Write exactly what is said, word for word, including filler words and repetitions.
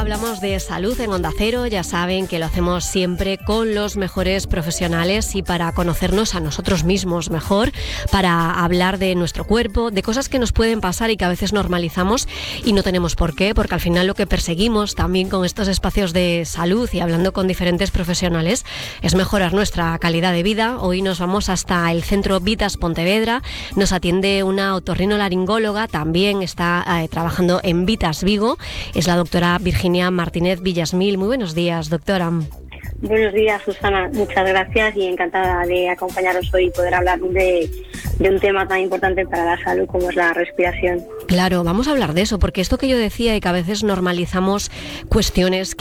hablamos de salud en Onda Cero. Ya saben que lo hacemos siempre con los mejores profesionales y para conocernos a nosotros mismos mejor, para hablar de nuestro cuerpo, de cosas que nos pueden pasar y que a veces normalizamos y no tenemos por qué, porque al final lo que perseguimos también con estos espacios de salud y hablando con diferentes profesionales es mejorar nuestra calidad de vida. Hoy nos vamos hasta el Centro Vitas Pontevedra. Nos atiende una otorrinolaringóloga, también está eh, trabajando en Vitas Vigo. Es la doctora Virginia Martínez Villasmil. Muy buenos días, doctora. Buenos días, Susana. Muchas gracias y encantada de acompañaros hoy y poder hablar de, de un tema tan importante para la salud como es la respiración. Claro, vamos a hablar de eso, porque esto que yo decía y que a veces normalizamos cuestiones